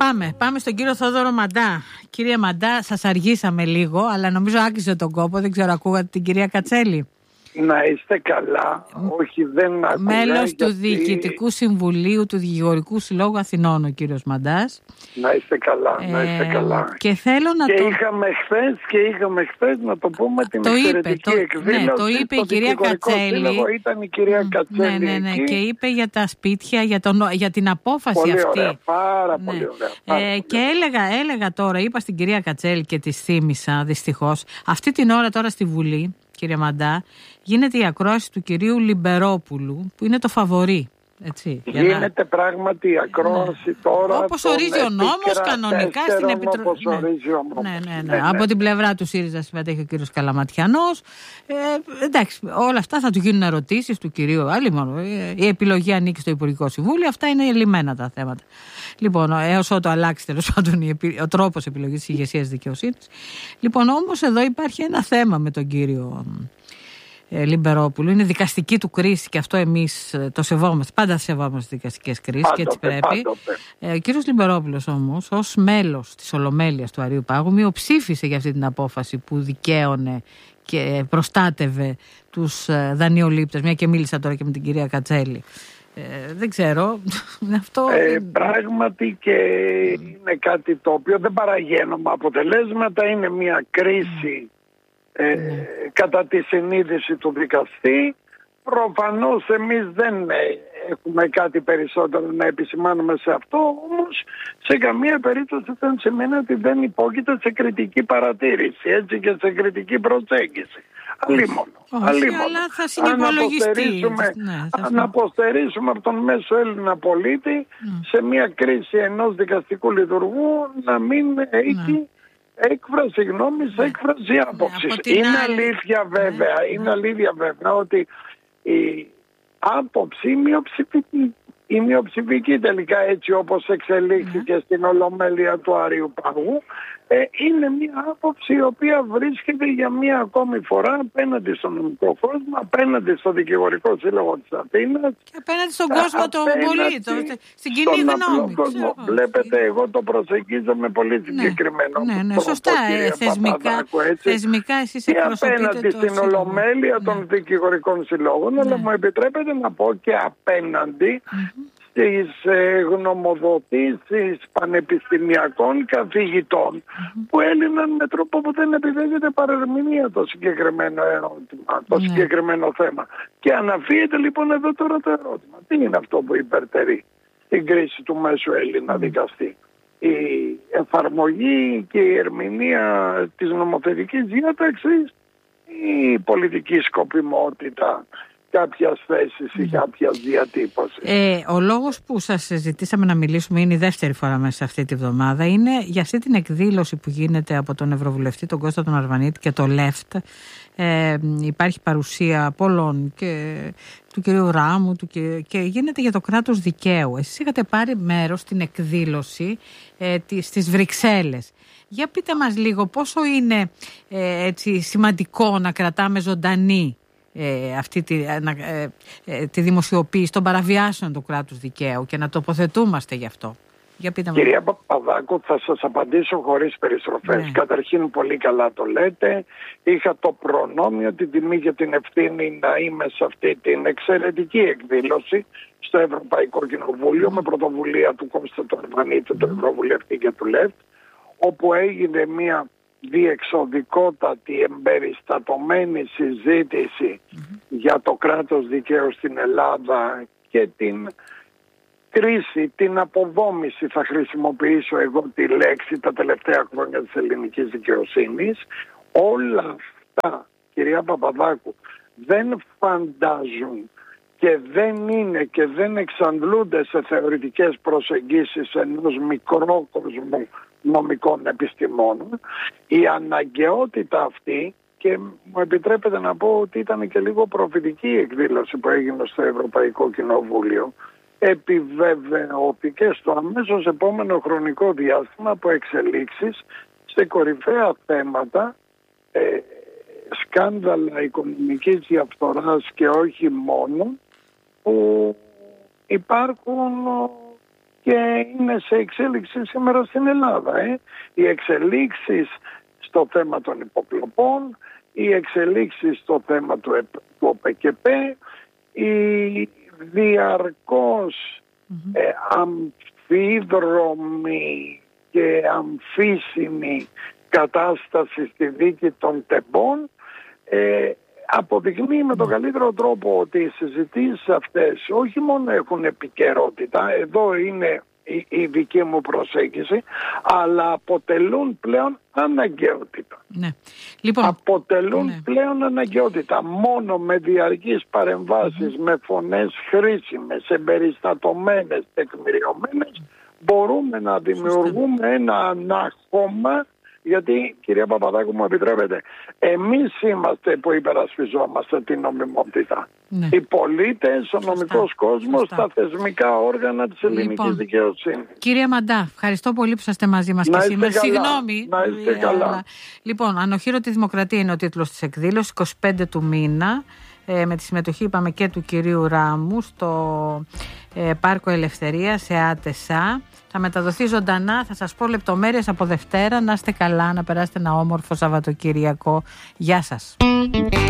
Πάμε στον κύριο Θόδωρο Μαντά. Κύριε Μαντά, σας αργήσαμε λίγο, αλλά νομίζω άκουσε τον κόπο. Δεν ξέρω, ακούγατε την κυρία Κατσέλη? Να είστε καλά. Όχι, δεν ακούγα. Μέλος του Διοικητικού Συμβουλίου του Δικηγορικού Συλλόγου Αθηνών ο κύριος Μαντάς. Να είστε καλά, να είστε καλά. Και θέλω να είχαμε χθες να το πούμε την εξαιρετική εκδήλωση. Ναι, το είπε η κυρία Κατσέλη. Ήταν η κυρία Κατσέλη. Ναι, και είπε για τα σπίτια, για την απόφαση πολύ αυτή. Ωραία, πάρα πολύ ωραία. Και έλεγα τώρα, είπα στην κυρία Κατσέλη και τη θύμισα δυστυχώς, αυτή την ώρα τώρα στη Βουλή, κύριε Μαντά, γίνεται η ακρόαση του κυρίου Λιμπερόπουλου, που είναι το φαβορί. Έτσι, γίνεται πράγματι η ακρόαση τώρα. Όπως ορίζει ο νόμος, κανονικά στην Επιτροπή. Ναι. Από την πλευρά του ΣΥΡΙΖΑ συμμετέχει ο κύριος Καλαματιανός. Εντάξει, όλα αυτά θα του γίνουν ερωτήσεις του κυρίου. Άλλη μόνο. Η επιλογή ανήκει στο Υπουργικό Συμβούλιο. Αυτά είναι λυμμένα τα θέματα. Λοιπόν, έως ότου αλλάξει τέλος πάντων ο τρόπος επιλογής της ηγεσίας δικαιοσύνης. Λοιπόν, όμως εδώ υπάρχει ένα θέμα με τον κύριο Λιμπερόπουλου. Είναι δικαστική του κρίση και αυτό εμείς το σεβόμαστε. Πάντα σεβόμαστε δικαστικές κρίσεις και έτσι πρέπει. Ο κύριος Λιμπερόπουλος όμως, ως μέλος της Ολομέλειας του Αρείου Πάγου, μειοψήφισε για αυτή την απόφαση που δικαίωνε και προστάτευε τους δανειολήπτες. Μια και μίλησα τώρα και με την κυρία Κατσέλη. Δεν ξέρω. Αυτό... πράγματι και είναι κάτι το οποίο δεν παραγαίνουμε αποτελέσματα. Είναι μια κρίση κατά τη συνείδηση του δικαστή. Προφανώς εμείς δεν έχουμε κάτι περισσότερο να επισημάνουμε σε αυτό, όμως σε καμία περίπτωση δεν σημαίνει ότι δεν υπόκειται σε κριτική παρατήρηση, έτσι, και σε κριτική προσέγγιση. Αλλήμον. Αλλά θα συνυπολογιστεί. Αν αποστερήσουμε από τον μέσο Έλληνα πολίτη σε μια κρίση ενός δικαστικού λειτουργού να μην έχει έκφραση γνώμης, έκφραση άποψης. Είναι αλήθεια βέβαια ότι η άποψη η μειοψηφική τελικά, έτσι όπως εξελίχθηκε στην Ολομέλεια του Αρείου Πάγου, είναι μια άποψη η οποία βρίσκεται για μια ακόμη φορά απέναντι στον νομικό κόσμο, απέναντι στο Δικηγορικό Σύλλογο της Αθήνας και απέναντι στον κόσμο των πολίτων, στην κοινή γνώμη. Βλέπετε, εγώ το προσεγγίζω με πολύ συγκεκριμένο τρόπο. Ναι, σωστά. Θεσμικά εσείς εκπροσωπείτε απέναντι στην Ολομέλεια των Δικηγορικών Συλλόγων, αλλά μου επιτρέπετε να πω και απέναντι στις γνωμοδοτήσεις πανεπιστημιακών καθηγητών που έλυναν με τρόπο που δεν επιδέχεται παρερμηνία το συγκεκριμένο ερώτημα, το συγκεκριμένο θέμα. Και αναφύεται λοιπόν εδώ τώρα το ερώτημα. Τι είναι αυτό που υπερτερεί στην κρίση του μέσου Έλληνα δικαστή? Η εφαρμογή και η ερμηνεία της νομοθετικής διάταξης ή η πολιτική σκοπιμότητα κάποιας θέσης ή κάποιας διατύπωσης? Ο λόγος που σας ζητήσαμε να μιλήσουμε, είναι η δεύτερη φορά μέσα σε αυτή τη βδομάδα, είναι για αυτή την εκδήλωση που γίνεται από τον Ευρωβουλευτή τον Κώστα τον Αρβανίτη και το ΛΕΦΤ. Υπάρχει παρουσία πολλών και του κυρίου Ράμου και γίνεται για το κράτος δικαίου. Εσείς είχατε πάρει μέρος στην εκδήλωση στις Βρυξέλλες. Για πείτε μας λίγο πόσο είναι έτσι σημαντικό να κρατάμε ζωντανή αυτή τη δημοσιοποίηση των παραβιάσεων του κράτους δικαίου και να τοποθετούμαστε γι' αυτό. Κυρία Παπαδάκου, θα σας απαντήσω χωρίς περιστροφές. Καταρχήν, πολύ καλά το λέτε. Είχα το προνόμιο, την τιμή και την ευθύνη να είμαι σε αυτή την εξαιρετική εκδήλωση στο Ευρωπαϊκό Κοινοβούλιο με πρωτοβουλία του Κώστα του Αρβανίτη, του Ευρωβουλευτή και του ΛΕΦΤ, όπου έγινε μια διεξοδικότατη, εμπεριστατωμένη συζήτηση για το κράτος δικαίου στην Ελλάδα και την κρίση, την αποδόμηση, θα χρησιμοποιήσω εγώ τη λέξη, τα τελευταία χρόνια της ελληνικής δικαιοσύνης. Όλα αυτά, κυρία Παπαδάκου, δεν φαντάζουν και δεν είναι και δεν εξαντλούνται σε θεωρητικές προσεγγίσεις ενός μικρόκοσμου νομικών επιστημόνων. Η αναγκαιότητα αυτή, και μου επιτρέπετε να πω ότι ήταν και λίγο προφητική η εκδήλωση που έγινε στο Ευρωπαϊκό Κοινοβούλιο, επιβεβαιώθηκε στο αμέσως επόμενο χρονικό διάστημα από εξελίξεις σε κορυφαία θέματα, σκάνδαλα οικονομικής διαφθοράς και όχι μόνο, που υπάρχουν και είναι σε εξέλιξη σήμερα στην Ελλάδα. Οι εξελίξεις στο θέμα των υποκλοπών, οι εξελίξεις στο θέμα του ΟΠΕΚΕΠ, η διαρκώς αμφίδρομη και αμφίσιμη κατάσταση στη δίκη των τεμπών αποδεικνύει με τον καλύτερο τρόπο ότι οι συζητήσεις αυτές όχι μόνο έχουν επικαιρότητα, εδώ είναι η δική μου προσέγγιση, αλλά αποτελούν πλέον αναγκαιότητα. Ναι. Λοιπόν, αποτελούν πλέον αναγκαιότητα. Μόνο με διαρκείς παρεμβάσεις, με φωνές χρήσιμες, εμπεριστατωμένες, τεκμηριωμένες, μπορούμε να δημιουργούμε ένα ανάχωμα. Γιατί, κυρία Παπαδάκου, μου επιτρέπετε, εμείς είμαστε που υπερασπιζόμαστε την νομιμότητα. Ναι. Οι πολίτες, ο νομικός κόσμος, τα θεσμικά όργανα της ελληνικής δικαιοσύνης. Κύριε Μαντά, ευχαριστώ πολύ που είσαστε μαζί μας και σήμερα. Συγγνώμη. Να είστε καλά. Λοιπόν, «Ανοχήρωτη Δημοκρατία» είναι ο τίτλος της εκδήλωσης, 25 του μήνα. Με τη συμμετοχή, είπαμε, και του κυρίου Ράμου στο Πάρκο Ελευθερία σε ΑΤΕΣΑ. Θα μεταδοθεί ζωντανά, θα σας πω λεπτομέρειες από Δευτέρα. Να είστε καλά, να περάσετε ένα όμορφο Σαββατοκυριακό. Γεια σας.